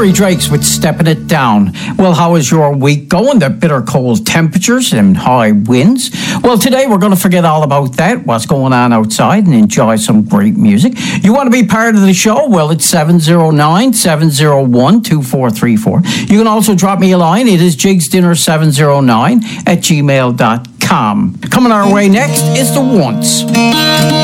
Terry Drakes with Stepping It Down. Well, how is your week going? The bitter cold temperatures and high winds. Well, today we're going to forget all about that, what's going on outside, and enjoy some great music. You want to be part of the show? Well, it's 709-701-2434. You can also drop me a line. It is jigsdinner709 at gmail.com. Coming our way next is The Once.